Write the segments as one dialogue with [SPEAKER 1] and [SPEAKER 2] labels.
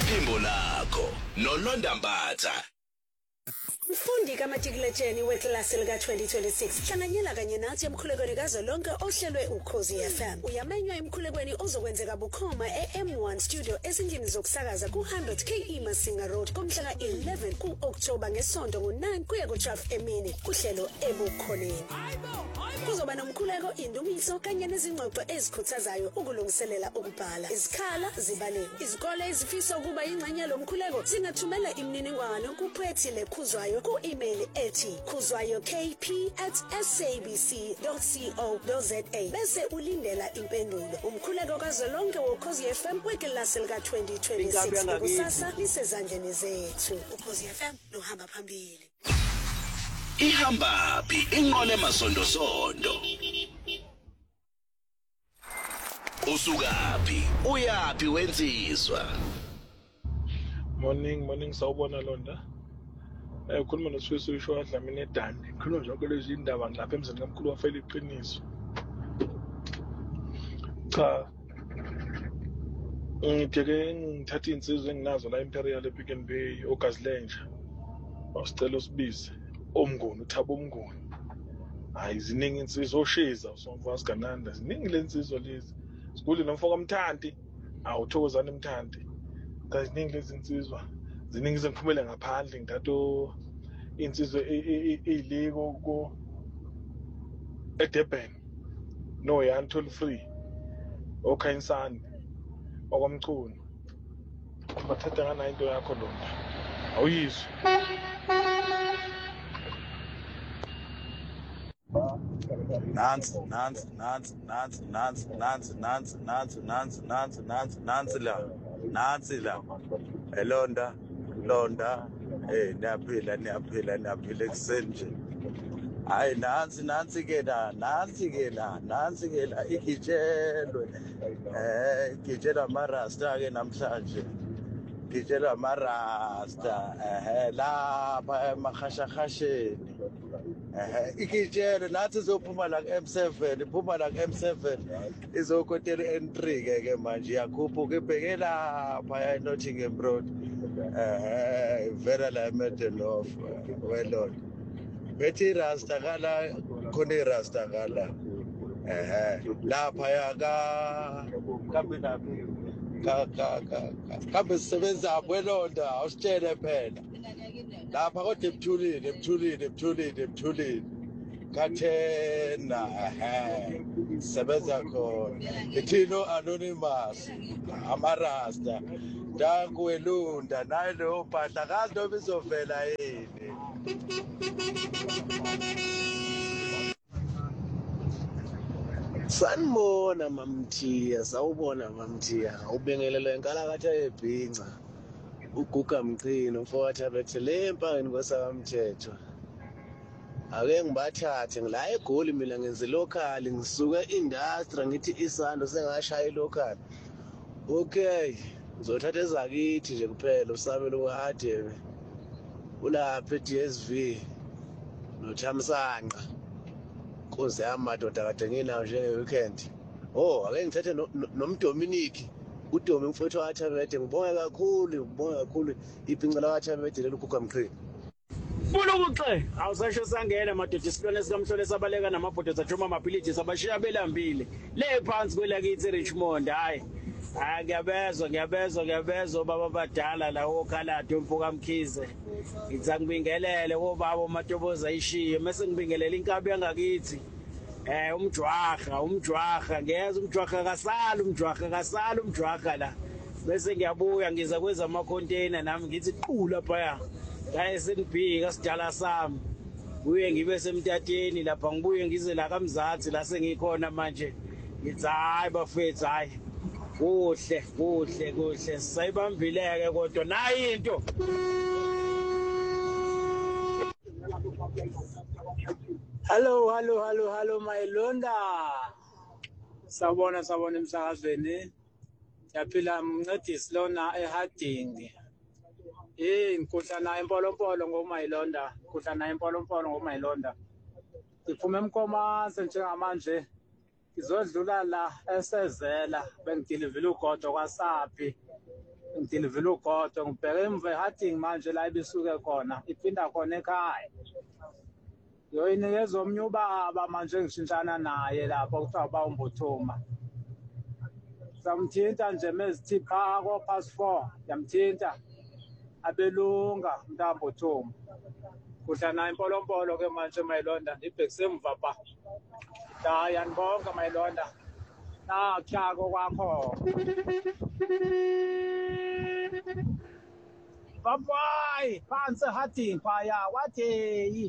[SPEAKER 1] iphimbo lakho noLonda Mbatha.
[SPEAKER 2] Mfundi kaMatriculation weklasi lika 2026 hlanganyela kanye nathi emkhulekweni kazolonke ohlelwe uKhosi FM. Uyamenywa emkhulekweni ozokwenzeka bukhoma eM1 Studio ezindlini zokusakaza ku100 KE Masinga Road kumhla ka11 kuOctober ngesonto ngo9 kuya ku12 emini kuhlelo ebukhoneni. Kuzoba nomkhuleko indumiso kanye nezingxoxo ezikhuthazayo ukulungiselela ukubhala. Izikhala zibaliwe. Izikole ezifisa ukuba ingxenye lomkhuleko zingathumela imininingwane kuPhethile Khuzwayo ku-email ethi khuzwayokp@sabc.co.za bese ulindela impendulo. Umkhuleko kazolonke woKhosi FM weklasi lika 2026 kusasa lisezandleni zethu. uKhosi FM lohamba phambili.
[SPEAKER 1] Ihamba phi inqole masonto. Usukaphi uyaphi wensizwa.
[SPEAKER 3] Morning sawubona Londa. Ukhuluma noSifiso usho Dlamini eDani. Ngikhuluma zonke lezi indaba ngilapha emzini kaMkhulu wafela iqiniso. Cha. Ngithatha insizwe enginazo la Imperial ePick n Pay oGazlenja. Awusicela usibize omnguni uThabo omnguni. Hayi ziningi insizwe oshiza uSomvasi Gananda. Ziningi lensizwe lezi. Sikule nomfoka Mthandi. Awuthokozana Mthandi. Kaziningi lezi insizwa. Ziningi zengiphumele ngaphandle ngithatha insizwe eyiliko ko eDurban no Yan Toll Free oKhayisani okwamchunu bathatha ngana into yakho Londa awuyizwa
[SPEAKER 4] nansi la Londa niyaphila kusenje hayi nansi ke la igitshelwe amarasta ke namhlanje igitshelwe amarasta lapha emakhashasheni igitshelwe nathi izophuma la ku-M7 iphuma la ku-M7 izokotela i-N3 ke manje iyakhuphuka ibheke lapha eNottingham Road vela la eMedelhof welona bethi rasta kala khona irasta kala lapha yaka kambe sisebenza welonda awusitshele phela lapha kodwa ebuthulile kathena sebenza khona ithino anonymous amarasta Dankwelunda naye leyo mpahla kazi noma izovela yini.
[SPEAKER 5] Sanibona Mamthiya, sawubona Mamthiya. Ubengelelo inkalakatha yebhinca. Uguga Mchino mfowethu bethe le empangeni kwesakamthetho. Ake ngibathathe ngila eGoli mina ngenze local ngisuka industry ngithi isando sengashaya local. Okay. Ngizothatha ezakithi nje kuphela usabelo kade ulapha eDSV noThamsanqa Nkosi yamadoda kade nginawo nje weekend ake ngithathe nomDominic uDomi mfowethu waThabede ngibonga kakhulu ibhinca lawaThabede lelo Guga Mqhini
[SPEAKER 6] Bulukuxe awusasho sangena madoda isilwane sikamhlole sabaleka namabhodo ajoma amabhilidi sabashiya belambile le phansi kwelakithi eRichmond hayi ngiyabezwa baba badala la okhalado mfoka Mkhize ngithi ngibingelele obaba uMatoboza ayishiye mase ngibingelela inkabi yangakithi umjwaha ngiyeza umjwaha kasala la bese ngiyabuya ngiza kweza ama container nami ngithi qula phaya la SNB kasidala sami uye ngibe semtateni lapha ngibuye ngize la kaMzansi la sengikhona manje ngithi hayi bafethu hayi kuhle sayibambileke kodwa nayi into Hello my Londa Sawubona emsakazweni yaphila mncedisi lona eHarding ngikhuhlana empolompolo ngoMayilonda Ngiphume eMkomazi njengamanje ngizodlula la esezela bengidilivile ugodo kwaSaphi
[SPEAKER 7] ngidilivile ugodo ngibheke emva eHarding manje la ibisuke khona iphinda khona ekhaya yoyinikeza omnye ubaba manje ngishintshana naye lapho kuthiwa bawumbuthuma samthinta nje mezithi pha ko-4:30 yamthinta abelunga mntambuthuma kudla naye impolompolo ke manje mayilonda ndibhekise emva pa yanibonga mayilonda nakutyako kwakho babayi phansi eHarding phaya watheyi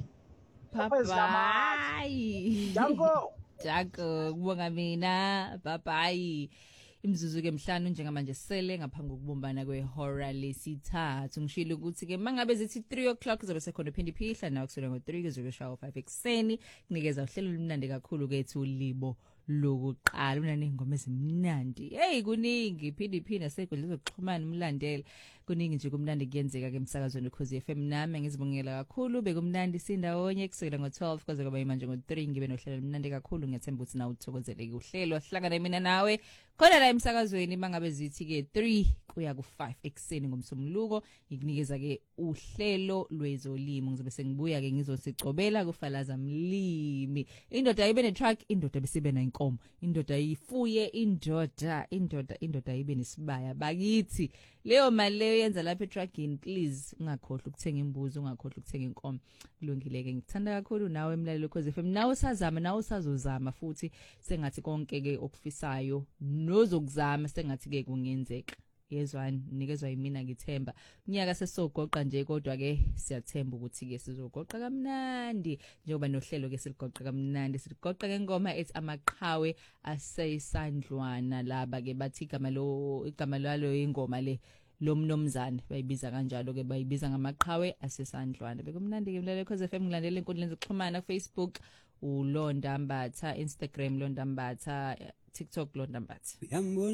[SPEAKER 8] Bye.
[SPEAKER 7] Janko
[SPEAKER 8] Janko kubonga mina. Bye bye. Imzuzu ke emhlanu njengamanje sele ngaphambi kokubumbana kwehora lesithathu ngishilo ukuthi ke mangabe zithi 3 o'clock zobe sekhona phindi phihla nawe kusula ngo3 kuzokeshawa 5 ekseni kunikeza uhlelo lumnandi kakhulu kethu libo lokuqala unane ingoma ezimnandi hey kuningi phindi nasekudla zokuxhumana umlandela kuningi nje kumnandi kuyenzeka ke emsakazweni Ukhozi FM nami ngizibongela kakhulu bekumnandi sindawonye kusukela ngo12 kwaze kwaba manje ngo3 ngibe nohlelo lumnandi kakhulu ngiyethemba ukuthi nawe uthokozeleke uhlelo hlangana mina nawe khona la emsakazweni mangabe zithi ke 3 kuya ku5 ekseni ngomsomluko ngikunikeza ke uhlelo lwezolimo ngizobe sengibuya ke ngizosicobela kufalaza mlimi indoda ibe netruck indoda besibe nenkomo indoda ifuye indoda ibe nesibaya bakithi leyo mali leyo yenza lapha etruckini please ungakhohlwa ukuthenga imbuzi ungakhohlwa ukuthenga inkomo kulungileke ngithanda kakhulu nawe emlalelo Ukhozi FM nawe usazama nawe usazozama futhi sengathi konke ke okufisayo nozokuzama sengathi ke kungenzeka yezwani nikezwe yimina ngithemba unyaka sesogoqa nje kodwa ke siyathemba ukuthi ke sizogoqa kamnandi njengoba nohlelo ke siligoqa kamnandi siligoqa ke ngoma ethi amaqhawe aseyisandlwana laba ke bathi igama lalo ingoma le lomnomzane bayibiza kanjalo ke bayibiza ngamaqhawe asesandlwana bekumnandi ke mlalelo Ukhozi FM ngilandela inkundleni zokuxhumana Facebook uLonda Mbatha Instagram Londa Mbatha TikTok Londa Mbatha